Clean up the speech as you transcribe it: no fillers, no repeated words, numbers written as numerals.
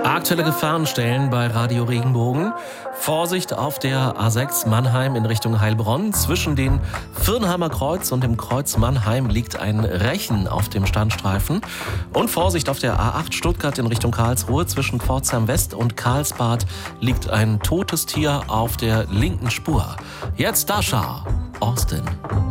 Aktuelle Gefahrenstellen bei Radio Regenbogen. Vorsicht auf der A6 Mannheim in Richtung Heilbronn. Zwischen dem Virnheimer Kreuz und dem Kreuz Mannheim liegt ein Rechen auf dem Standstreifen. Und Vorsicht auf der A8 Stuttgart in Richtung Karlsruhe. Zwischen Pforzheim West und Karlsbad liegt ein totes Tier auf der linken Spur. Jetzt Dasha, Austin.